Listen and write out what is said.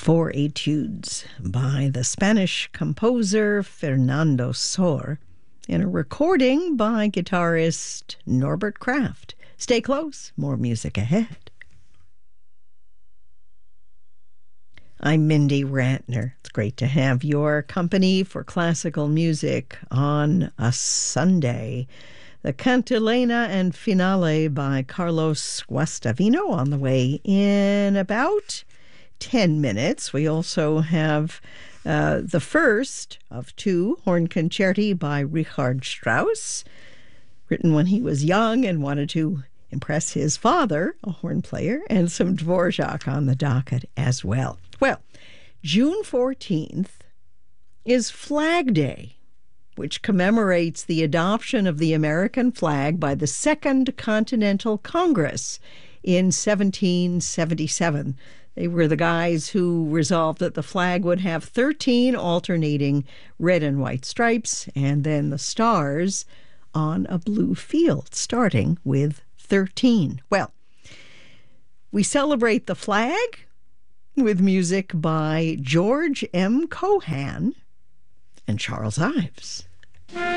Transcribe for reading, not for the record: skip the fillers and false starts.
Four etudes by the Spanish composer Fernando Sor in a recording by guitarist Norbert Kraft. Stay close, more music ahead. I'm Mindy Ratner. It's great to have your company for classical music on a Sunday. The Cantilena and Finale by Carlos Guastavino on the way in about 10 minutes. We also have the first of two horn concerti by Richard Strauss, written when he was young and wanted to impress his father, a horn player, and some Dvorak on the docket as well. Well, June 14th is Flag Day, which commemorates the adoption of the American flag by the Second Continental Congress in 1777. They were the guys who resolved that the flag would have 13 alternating red and white stripes and then the stars on a blue field, starting with 13. Well, we celebrate the flag with music by George M. Cohan and Charles Ives.